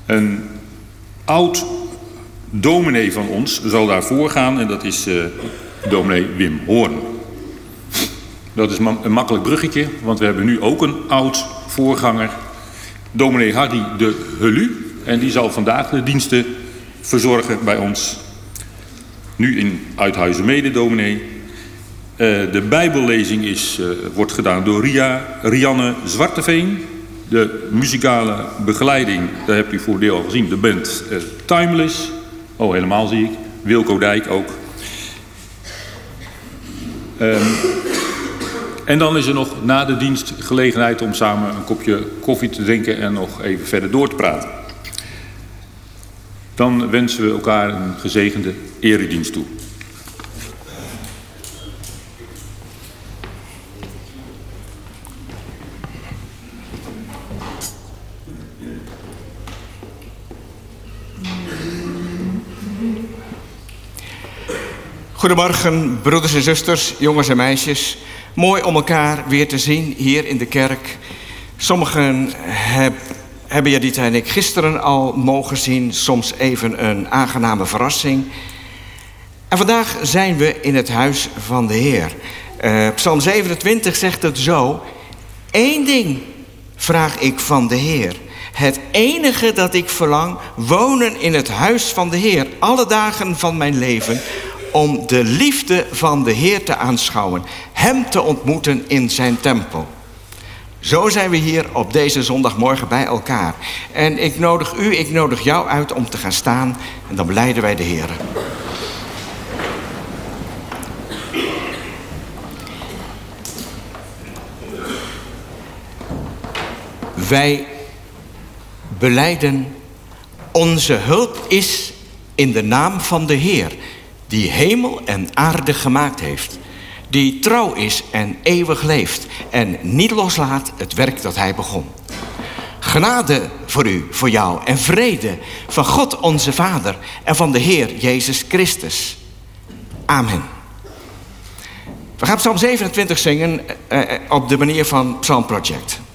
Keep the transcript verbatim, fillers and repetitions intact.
Een oud dominee van ons zal daarvoor gaan en dat is uh, dominee Wim Hoorn. Dat is een makkelijk bruggetje, want we hebben nu ook een oud voorganger, dominee Hardy de Helu. En die zal vandaag de diensten verzorgen bij ons. Nu in Uithuizen-Mede, dominee. Uh, de bijbellezing is, uh, wordt gedaan door Ria, Rianne Zwarteveen. De muzikale begeleiding, daar hebt u voor deel al gezien, de band uh, Timeless. Oh, helemaal zie ik. Wilco Dijk ook. Um, en dan is er nog na de dienst gelegenheid om samen een kopje koffie te drinken en nog even verder door te praten. Dan wensen we elkaar een gezegende eredienst toe. Goedemorgen, broeders en zusters, jongens en meisjes. Mooi om elkaar weer te zien hier in de kerk. Sommigen heb, hebben Jadith en ik gisteren al mogen zien. Soms even een aangename verrassing. En vandaag zijn we in het huis van de Heer. Uh, Psalm zevenentwintig zegt het zo. Eén ding vraag ik van de Heer. Het enige dat ik verlang, wonen in het huis van de Heer. Alle dagen van mijn leven, om de liefde van de Heer te aanschouwen. Hem te ontmoeten in zijn tempel. Zo zijn we hier op deze zondagmorgen bij elkaar. En ik nodig u, ik nodig jou uit om te gaan staan. En dan belijden wij de Heer. Wij belijden, onze hulp is in de naam van de Heer, die hemel en aarde gemaakt heeft, die trouw is en eeuwig leeft en niet loslaat het werk dat hij begon. Genade voor u, voor jou en vrede van God onze Vader en van de Heer Jezus Christus. Amen. We gaan Psalm zevenentwintig zingen uh, op de manier van Psalm Project.